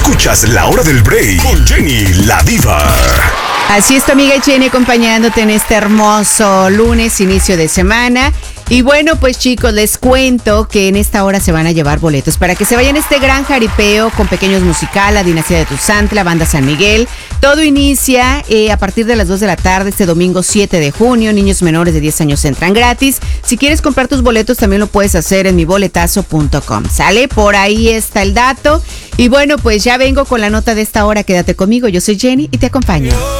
Escuchas La Hora del Break con Jenny la Diva. Así es, tu amiga Jenny acompañándote en este hermoso lunes, inicio de semana. Y bueno, pues chicos, les cuento que en esta hora se van a llevar boletos para que se vayan a este gran jaripeo con Pequeños Musical, la Dinastía de Tuzantla, Banda San Miguel. Todo inicia a partir de las 2 de la tarde este domingo 7 de junio. Niños menores de 10 años entran gratis. Si quieres comprar tus boletos también lo puedes hacer en miboletazo.com. ¿Sale? Por ahí está el dato. Y bueno, pues ya vengo con la nota de esta hora. Quédate conmigo, yo soy Jenny y te acompaño.